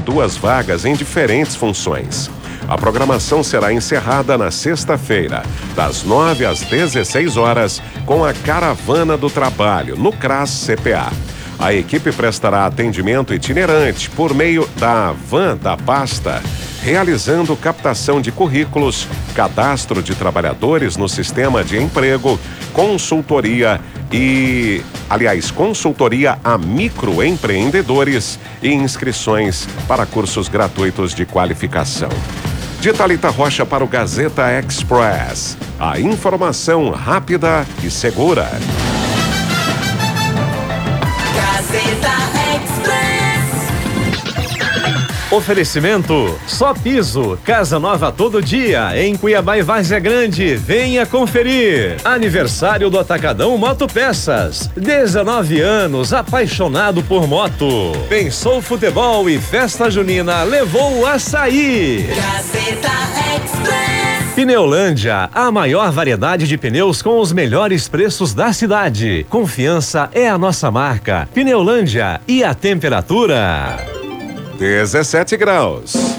42 vagas em diferentes funções. A programação será encerrada na sexta-feira, das 9 às 16 horas, com a Caravana do Trabalho, no CRAS CPA. A equipe prestará atendimento itinerante por meio da van da pasta, realizando captação de currículos, cadastro de trabalhadores no sistema de emprego, consultoria a microempreendedores e inscrições para cursos gratuitos de qualificação. De Thalita Rocha para o Gazeta Express. A informação rápida e segura. Gazeta Express. Oferecimento Só Piso, casa nova todo dia, em Cuiabá e Várzea Grande. Venha conferir. Aniversário do Atacadão Moto Peças. 19 anos, apaixonado por moto. Pensou futebol e festa junina, levou o açaí. Gazeta Express. Pneulândia, a maior variedade de pneus com os melhores preços da cidade. Confiança é a nossa marca. Pneulândia. E a temperatura? 17 graus.